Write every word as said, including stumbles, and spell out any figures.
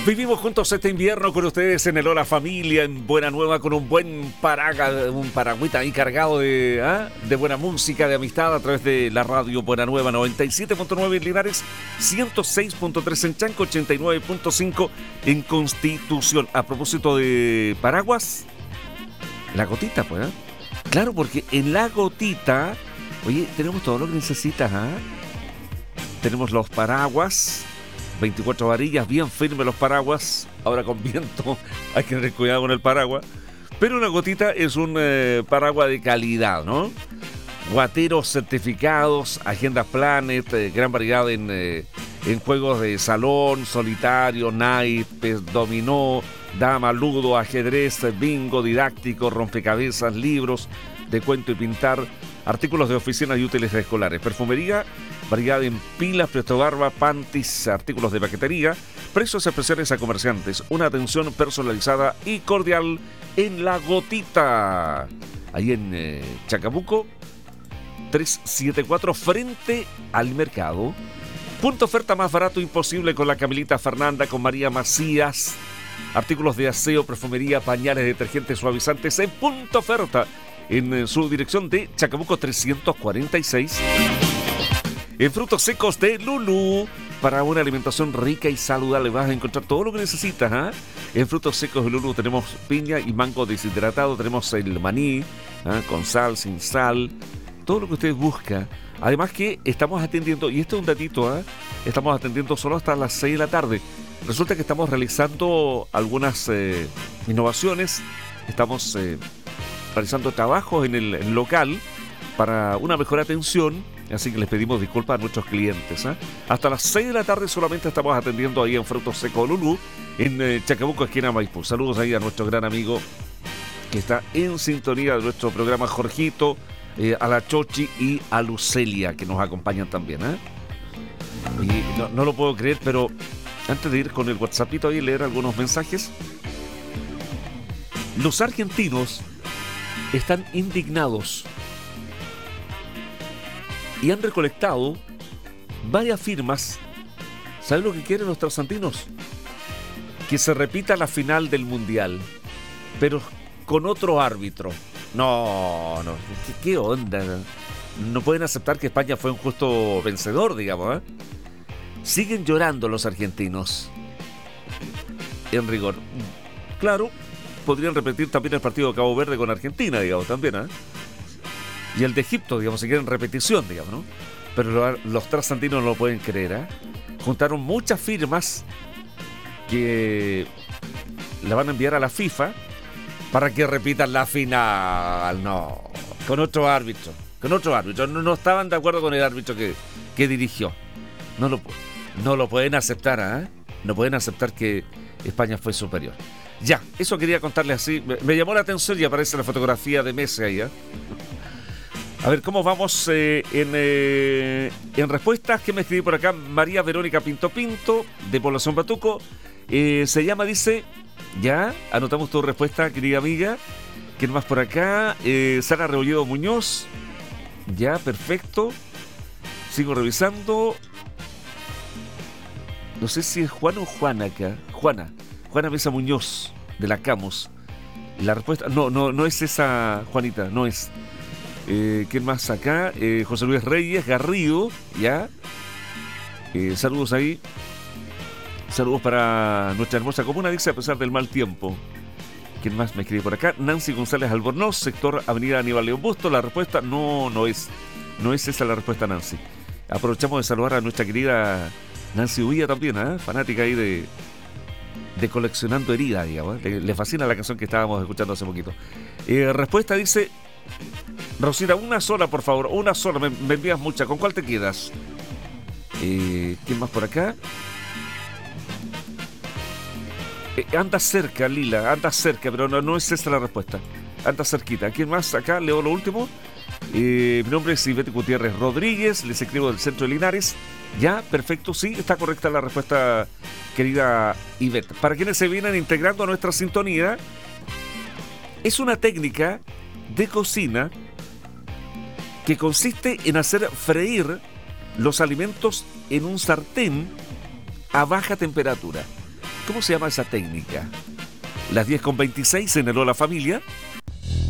Vivimos juntos este invierno con ustedes en el Hola Familia, en Buena Nueva, con un buen paraga, un paragüita ahí cargado de, ¿ah? de buena música, de amistad a través de la radio Buena Nueva, noventa y siete punto nueve en Linares, ciento seis punto tres en Chanco, ochenta y nueve punto cinco en Constitución. A propósito de paraguas, la gotita, pues, ¿eh? Claro, porque en la gotita, oye, tenemos todo lo que necesitas, ¿ah? Tenemos los paraguas, veinticuatro varillas, bien firmes los paraguas. Ahora con viento hay que tener cuidado con el paraguas. Pero una gotita es un eh, paraguas de calidad, ¿no? Guateros certificados, agendas planet, eh, gran variedad en, eh, en juegos de salón, solitario, naipes, dominó, dama, ludo, ajedrez, bingo, didáctico, rompecabezas, libros de cuento y pintar, artículos de oficina y útiles escolares, perfumería, variedad en pilas, presto barba, panties, artículos de paquetería, precios especiales a comerciantes, una atención personalizada y cordial en La Gotita, ahí en eh, Chacabuco, trescientos setenta y cuatro frente al mercado. Punto oferta más barato imposible con la Camilita Fernanda, con María Macías, artículos de aseo, perfumería, pañales, detergentes, suavizantes en punto oferta en su dirección de Chacabuco trescientos cuarenta y seis. En frutos secos de Lulú, para una alimentación rica y saludable vas a encontrar todo lo que necesitas, ¿eh? En frutos secos de Lulú tenemos piña y mango deshidratado, tenemos el maní, ¿eh? Con sal, sin sal, todo lo que usted busca. Además que estamos atendiendo, y este es un datito, ¿eh? Estamos atendiendo solo hasta las seis de la tarde. Resulta que estamos realizando algunas eh, innovaciones, estamos eh, realizando trabajos en el, en el local para una mejor atención. Así que les pedimos disculpas a nuestros clientes, ¿eh? Hasta las seis de la tarde solamente estamos atendiendo ahí en Frutos Secos Lulú, en eh, Chacabuco, esquina Maipú. Saludos ahí a nuestro gran amigo que está en sintonía de nuestro programa, Jorgito, eh, a la Chochi y a Lucelia, que nos acompañan también, ¿eh? Y no, no lo puedo creer, pero antes de ir con el WhatsAppito ahí y leer algunos mensajes, los argentinos están indignados y han recolectado varias firmas. ¿Saben lo que quieren los trasantinos? Que se repita la final del Mundial, pero con otro árbitro. No, no, ¿qué, qué onda? No pueden aceptar que España fue un justo vencedor, digamos, ¿eh? Siguen llorando los argentinos. En rigor, claro, podrían repetir también el partido de Cabo Verde con Argentina, digamos, también, ¿eh? Y el de Egipto, digamos, si quieren repetición, digamos, ¿no? Pero lo, los trasantinos no lo pueden creer, ¿eh? Juntaron muchas firmas que la van a enviar a la FIFA para que repitan la final. No, con otro árbitro, con otro árbitro. No, no estaban de acuerdo con el árbitro que, que dirigió. No lo, no lo pueden aceptar, ¿eh? No pueden aceptar que España fue superior. Ya, eso quería contarles así. Me, me llamó la atención y aparece la fotografía de Messi ahí, ¿eh? A ver, ¿cómo vamos eh, en, eh, en respuestas? ¿Qué me escribí por acá? María Verónica Pinto Pinto, de Población Batuco. Eh, se llama, dice, ya, anotamos tu respuesta, querida amiga. ¿Quién más por acá? Eh, Sara Rebolledo Muñoz. Ya, perfecto. Sigo revisando. No sé si es Juan o Juana acá. Juana. Juana Mesa Muñoz, de la Camus. La respuesta, no, no, no es esa, Juanita, no es. Eh, ¿Quién más acá? Eh, José Luis Reyes Garrido, ya. Eh, saludos ahí. Saludos para nuestra hermosa comuna, dice, a pesar del mal tiempo. ¿Quién más me escribe por acá? Nancy González Albornoz, sector Avenida Aníbal León Busto. La respuesta no, no es. No es esa la respuesta, Nancy. Aprovechamos de saludar a nuestra querida Nancy Huilla también, ¿eh? Fanática ahí de, de Coleccionando Heridas, digamos. ¿eh? Le, le fascina la canción que estábamos escuchando hace poquito. Eh, respuesta dice... Rosita, una sola, por favor, una sola, me, me envías muchas. ¿Con cuál te quedas? Eh, ¿Quién más por acá? Eh, anda cerca, Lila, anda cerca, pero no, no es esa la respuesta. Anda cerquita. ¿Quién más acá? Leo lo último. Eh, mi nombre es Silvete Gutiérrez Rodríguez, les escribo del centro de Linares. Ya, perfecto, sí, está correcta la respuesta, querida Ivette. Para quienes se vienen integrando a nuestra sintonía, es una técnica de cocina que consiste en hacer freír los alimentos en un sartén a baja temperatura. ¿Cómo se llama esa técnica? Las diez con veintiséis en el Hola Familia.